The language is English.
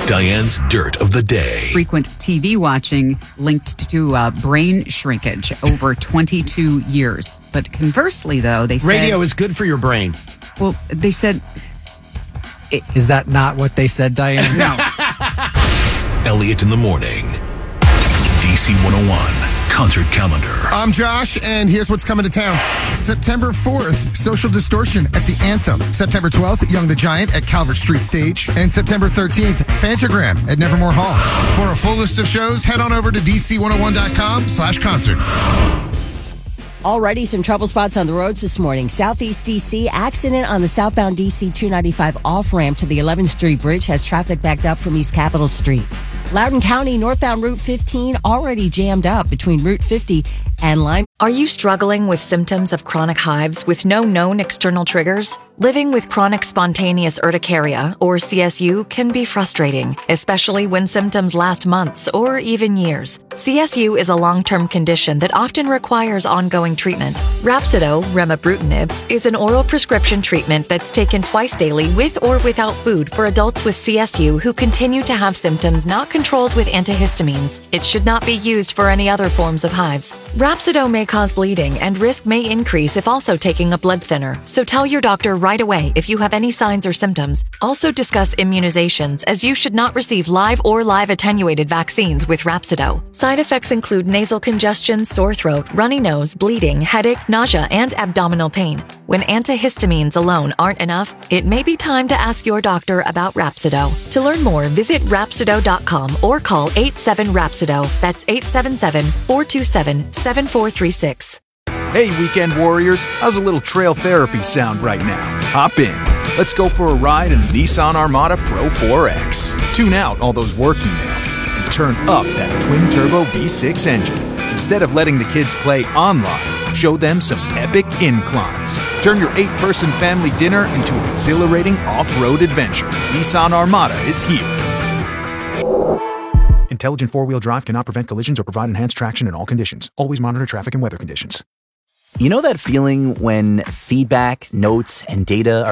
Diane's Dirt of the Day. Frequent TV watching linked to brain shrinkage over 22 years. But conversely, though, they said... Radio is good for your brain. Well, they said... Is that not what they said, Diane? No. Elliot in the Morning. DC 101 Concert Calendar. I'm Josh, and here's what's coming to town. September 4th, Social Distortion at the Anthem. September 12th, Young the Giant at Calvert Street Stage. And September 13th, Fantagram at Nevermore Hall. For a full list of shows, head on over to dc101.com/concerts. Already some trouble spots on the roads this morning. Southeast D.C., accident on the southbound D.C. 295 off-ramp to the 11th Street Bridge has traffic backed up from East Capitol Street. Loudoun County, northbound Route 15 already jammed up between Route 50 and Lime. Are you struggling with symptoms of chronic hives with no known external triggers? Living with chronic spontaneous urticaria, or CSU, can be frustrating, especially when symptoms last months or even years. CSU is a long-term condition that often requires ongoing treatment. Rhapsido, remibrutinib, is an oral prescription treatment that's taken twice daily with or without food for adults with CSU who continue to have symptoms not controlled with antihistamines. It should not be used for any other forms of hives. Rhapsido may cause bleeding, and risk may increase if also taking a blood thinner, so tell your doctor right away if you have any signs or symptoms. Also discuss immunizations, as you should not receive live or live attenuated vaccines with Rhapsido. Side effects include nasal congestion, sore throat, runny nose, bleeding, headache, nausea, and abdominal pain. When antihistamines alone aren't enough, it may be time to ask your doctor about Rhapsido. To learn more, visit Rhapsido.com or call 87-RHAPSIDO. That's 877-427-7436. Hey, weekend warriors, how's a little trail therapy sound right now? Hop in. Let's go for a ride in the Nissan Armada Pro 4X. Tune out all those work emails and turn up that twin-turbo V6 engine. Instead of letting the kids play online, show them some epic inclines. Turn your 8-person family dinner into an exhilarating off-road adventure. Nissan Armada is here. Intelligent four-wheel drive cannot prevent collisions or provide enhanced traction in all conditions. Always monitor traffic and weather conditions. You know that feeling when feedback, notes, and data are